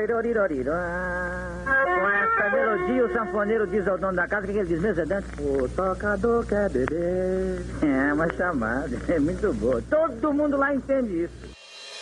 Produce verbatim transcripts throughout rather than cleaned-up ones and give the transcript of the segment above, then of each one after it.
Com essa melodia, o sanfoneiro diz ao dono da casa, o que ele diz mesmo, Dante? O tocador quer beber. É uma chamada, é muito boa. Todo mundo lá entende isso.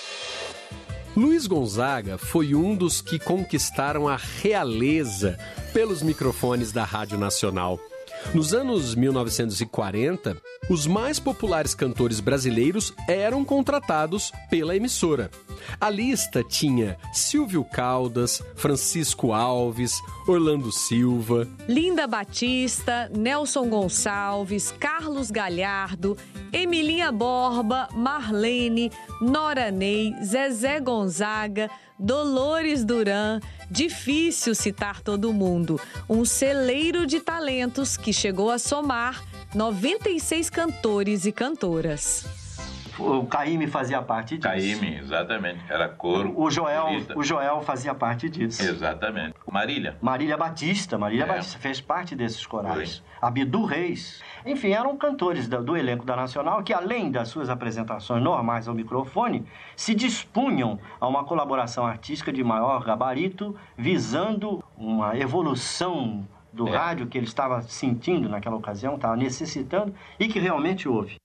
Luiz Gonzaga foi um dos que conquistaram a realeza pelos microfones da Rádio Nacional. Nos anos mil novecentos e quarenta, os mais populares cantores brasileiros eram contratados pela emissora. A lista tinha Silvio Caldas, Francisco Alves, Orlando Silva, Linda Batista, Nelson Gonçalves, Carlos Galhardo, Emilinha Borba, Marlene, Nora Ney, Zezé Gonzaga, Dolores Duran. Difícil citar todo mundo. Um celeiro de talentos que chegou a somar noventa e seis cantores e cantoras. O Caymmi fazia parte disso. Caymmi, exatamente. Era coro. O Joel, o Joel fazia parte disso. Exatamente. Marília. Marília Batista. Marília é. Batista fez parte desses corais. Foi. Abdu Reis. Enfim, eram cantores do, do elenco da Nacional que, além das suas apresentações normais ao microfone, se dispunham a uma colaboração artística de maior gabarito, visando uma evolução do é. rádio que ele estava sentindo naquela ocasião, estava necessitando, e que realmente houve.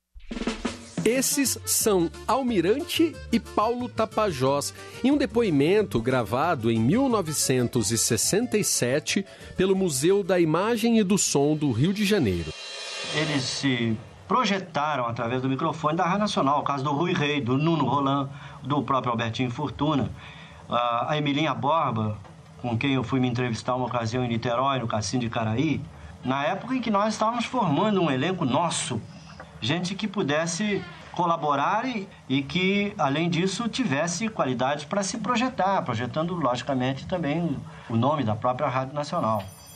Esses são Almirante e Paulo Tapajós, em um depoimento gravado em mil novecentos e sessenta e sete pelo Museu da Imagem e do Som do Rio de Janeiro. Eles se projetaram através do microfone da Rádio Nacional, o caso do Rui Rei, do Nuno Roland, do próprio Albertinho Fortuna, a Emilinha Borba, com quem eu fui me entrevistar uma ocasião em Niterói, no Cassino de Caraí, na época em que nós estávamos formando um elenco nosso, gente que pudesse colaborar e, e que, além disso, tivesse qualidades para se projetar, projetando, logicamente, também o nome da própria Rádio Nacional.